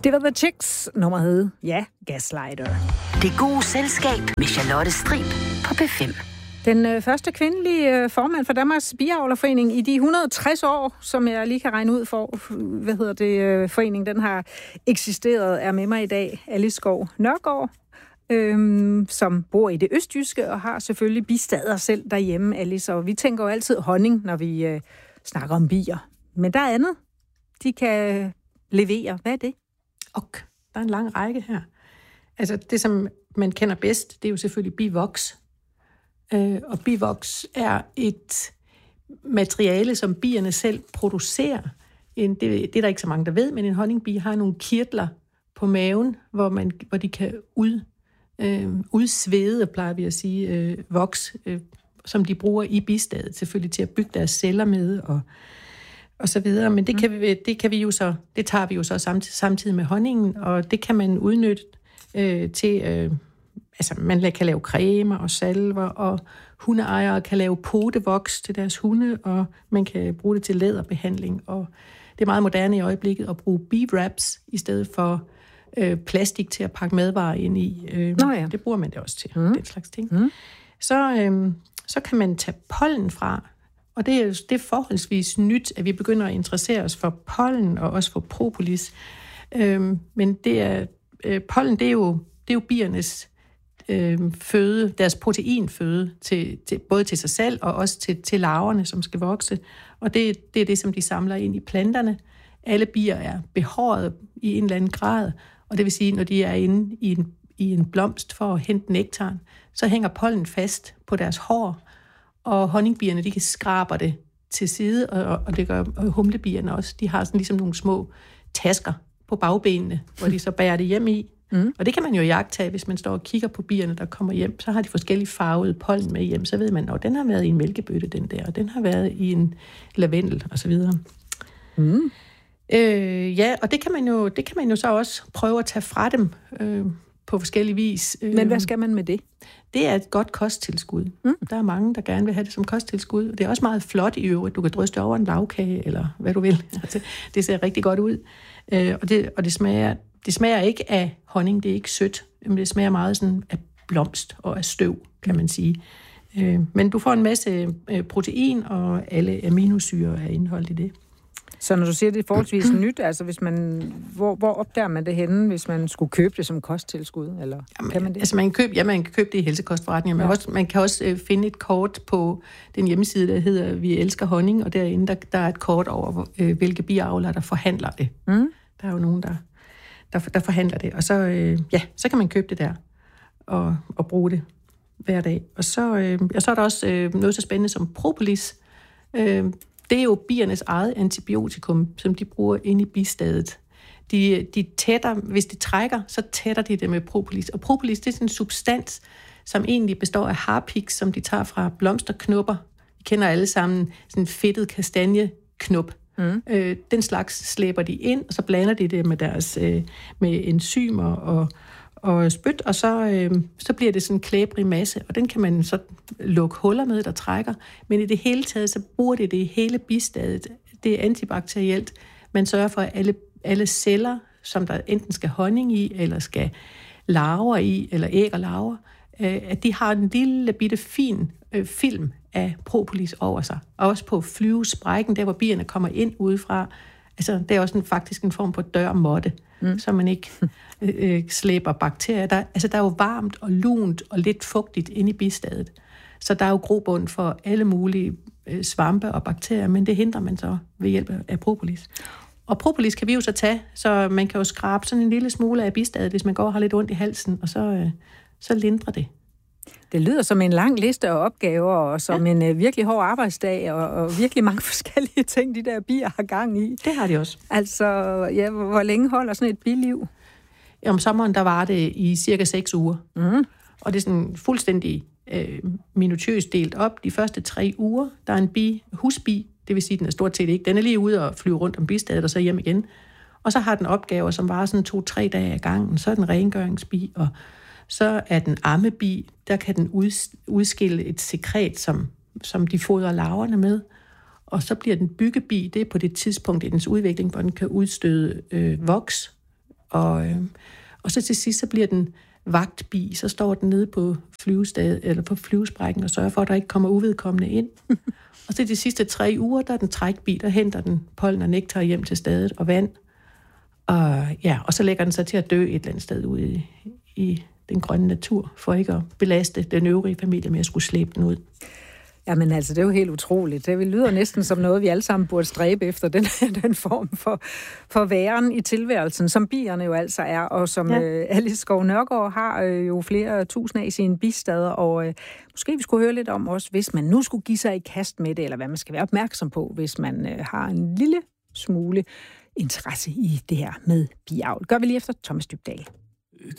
Det var The Chicks, nummeret hed, ja, Gaslighter. Det gode selskab med Charlotte Strib på P5. Den første kvindelige formand for Danmarks Biavlerforening i de 160 år, som jeg lige kan regne ud for, foreningen, den har eksisteret, er med mig i dag. Alice Skov Nørgaard, som bor i det østjyske og har selvfølgelig bistader selv derhjemme, Alice. Og vi tænker jo altid honning, når vi snakker om bier. Men der er andet, de kan levere. Hvad er det? Og der er en lang række her. Altså det, som man kender bedst, det er jo selvfølgelig bivoks. Og bivoks er et materiale, som bierne selv producerer. Det er der ikke så mange, der ved, men en honningbi har nogle kirtler på maven, hvor de kan udsvede, plejer vi at sige, voks, som de bruger i bistadet, selvfølgelig til at bygge deres celler med og så videre. Men det kan vi jo så, det tager vi jo så samtidig med honningen, og det kan man udnytte til. Altså, man kan lave cremer og salver, og hundeejere kan lave potevoks til deres hunde, og man kan bruge det til læderbehandling. Og det er meget moderne i øjeblikket at bruge bee-wraps i stedet for plastik til at pakke madvarer ind i. Det bruger man det også til, den slags ting. Så kan man tage pollen fra, og det er forholdsvis nyt, at vi begynder at interessere os for pollen og også for propolis. Men pollen, det er jo biernes føde, deres proteinføde, både til sig selv og også til larverne, som skal vokse. Og det er det, som de samler ind i planterne. Alle bier er behåret i en eller anden grad, og det vil sige, når de er inde i en blomst for at hente nektaren, så hænger pollen fast på deres hår, og honningbierne, de kan skrabe det til side, og det gør humlebierne også. De har sådan ligesom nogle små tasker på bagbenene, hvor de så bærer det hjem i. Og det kan man jo iagttage, hvis man står og kigger på bierne, der kommer hjem. Så har de forskellige farvede pollen med hjem. Så ved man, at den har været i en mælkebøtte, den der, og den har været i en lavendel, og så videre. Og det kan man jo så også prøve at tage fra dem på forskellige vis. Men hvad skal man med det? Det er et godt kosttilskud. Der er mange, der gerne vil have det som kosttilskud. Det er også meget flot i øvrigt. Du kan dryste over en lavkage, eller hvad du vil. Det ser rigtig godt ud. Og det smager ikke af honning, det er ikke sødt, men det smager meget sådan af blomst og af støv, kan man sige. Men du får en masse protein, og alle aminosyrer er indeholdt i det. Så når du siger, det er forholdsvis nyt, altså hvis hvor opdager man det henne, hvis man skulle købe det som kosttilskud, eller kan man det? Altså man kan købe det i helsekostforretninger, man kan også finde et kort på den hjemmeside, der hedder Vi elsker honning, og derinde der er et kort over, hvilke biavlere, der forhandler det. Der er jo nogen, der forhandler det, og så kan man købe det der og bruge det hver dag. Og så er der også noget så spændende som propolis. Det er jo biernes eget antibiotikum, som de bruger inde i bistadet. De tætter, hvis de trækker, så tætter de det med propolis. Og propolis, det er sådan en substans, som egentlig består af harpiks, som de tager fra blomsterknopper. Vi kender alle sammen sådan en fedtet kastanjeknop. Den slags slæber de ind, og så blander de det med deres med enzymer og spyt, og så bliver det sådan en klæbrig masse, og den kan man så lukke huller med, der trækker. Men i det hele taget, så bruger det i hele bistadet. Det er antibakterielt. Man sørger for, at alle celler, som der enten skal honning i, eller skal larver i, eller æg og larver, at de har en lille bitte fin film af propolis over sig. Og også på flyvesprækken, der hvor bierne kommer ind udefra. Altså, det er også faktisk en form for dørmåtte, så man ikke slæber bakterier. Der er jo varmt og lunt og lidt fugtigt inde i bistadet. Så der er jo grobund for alle mulige svampe og bakterier, men det hindrer man så ved hjælp af propolis. Og propolis kan vi jo så tage, så man kan jo skrabe sådan en lille smule af bistadet, hvis man går og har lidt ondt i halsen, og så lindrer det. Det lyder som en lang liste af opgaver, og som en virkelig hård arbejdsdag, og virkelig mange forskellige ting, de der bier har gang i. Det har de også. Altså, ja, hvor længe holder sådan et biliv? Om sommeren, der var det i cirka 6 uger. Og det er sådan fuldstændig minutiøst delt op. De første 3 uger, der er en husbi, det vil sige, den er stort set ikke. Den er lige ude og flyve rundt om bistadet, og så hjem igen. Og så har den opgaver, som varer sådan 2-3 dage ad gangen. Så er den rengøringsbi, og så er den ammebi, der kan den udskille et sekret, som de fodrer larverne med. Og så bliver den byggebi, det er på det tidspunkt i dens udvikling, hvor den kan udstøde voks. Og så til sidst, så bliver den vagtbi, så står den nede på eller på flyvesprækken og sørger for, at der ikke kommer uvedkommende ind. Og så de sidste 3 uger, der er den trækbi, der henter den pollen og nektar hjem til stedet og vand. Og så lægger den sig til at dø et eller andet sted ude i den grønne natur, for ikke at belaste den øvrige familie med at skulle slæbe den ud. Jamen altså, det er jo helt utroligt. Det lyder næsten som noget, vi alle sammen burde stræbe efter, den form for væren i tilværelsen, som bierne jo altså er, og som Alice Skov Nørgaard har jo flere tusind af i sine bistader, og måske vi skulle høre lidt om også, hvis man nu skulle give sig i kast med det, eller hvad man skal være opmærksom på, hvis man har en lille smule interesse i det her med biavl. Gør vi lige efter Thomas Dybdahl.